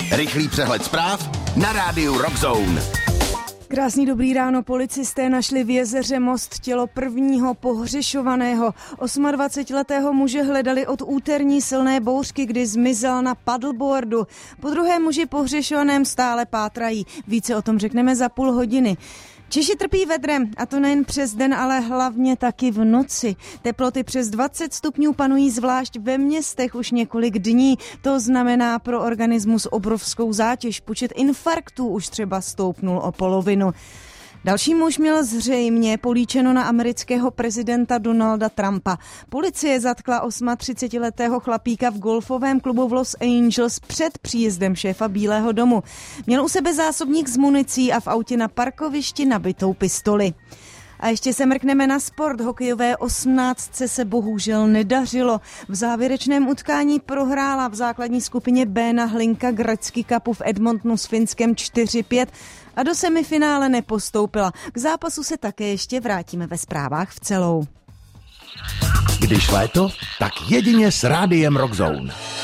Rychlý přehled zpráv na rádiu Rockzone. Krásný dobrý ráno. Policisté našli v jezeře Most tělo prvního pohřešovaného. 28letého muže hledali od úterní silné bouřky, kdy zmizel na paddleboardu. Po druhém muži pohřešovaném stále pátrají. Více o tom řekneme za půl hodiny. Češi trpí vedrem, a to nejen přes den, ale hlavně taky v noci. Teploty přes 20 stupňů panují zvlášť ve městech už několik dní. To znamená pro organismus obrovskou zátěž. Počet infarktů už třeba stoupnul o polovinu. Další muž měl zřejmě políčeno na amerického prezidenta Donalda Trumpa. Policie zatkla 38letého chlapíka v golfovém klubu v Los Angeles před příjezdem šéfa Bílého domu. Měl u sebe zásobník s municí a v autě na parkovišti nabitou pistoli. A ještě se mrkneme na sport. Hokejové 18 se bohužel nedařilo. V závěrečném utkání prohrála v základní skupině B na Hlinka Gretzky Cupu v Edmontonu s Finskem 4-5 a do semifinále nepostoupila. K zápasu se také ještě vrátíme ve zprávách v celou. Když léto, tak jedině s rádiem Rockzone.